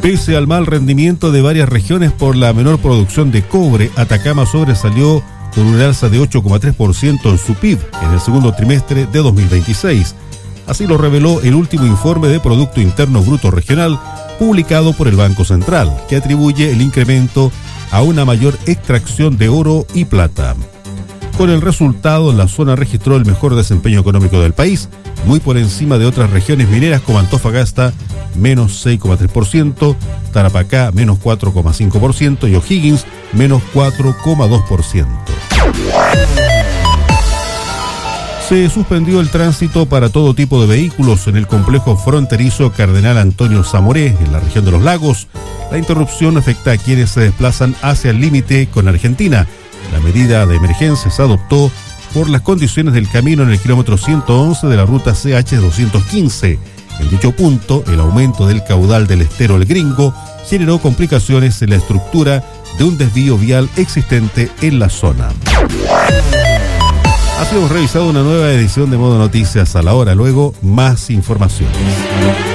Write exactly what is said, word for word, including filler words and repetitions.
Pese al mal rendimiento de varias regiones por la menor producción de cobre, Atacama sobresalió con un alza de ocho coma tres por ciento en su P I B en el segundo trimestre de dos mil veintiséis. Así lo reveló el último informe de Producto Interno Bruto Regional publicado por el Banco Central, que atribuye el incremento a una mayor extracción de oro y plata. Con el resultado, la zona registró el mejor desempeño económico del país, muy por encima de otras regiones mineras como Antofagasta, menos seis coma tres por ciento, Tarapacá, menos cuatro coma cinco por ciento y O'Higgins, menos cuatro coma dos por ciento. Se suspendió el tránsito para todo tipo de vehículos en el complejo fronterizo Cardenal Antonio Zamoré, en la región de Los Lagos. La interrupción afecta a quienes se desplazan hacia el límite con Argentina. La medida de emergencia se adoptó por las condiciones del camino en el kilómetro ciento once de la ruta C H doscientos quince. En dicho punto, el aumento del caudal del estero El Gringo generó complicaciones en la estructura de un desvío vial existente en la zona. Así hemos revisado una nueva edición de Modo Noticias a la hora. Luego, más informaciones.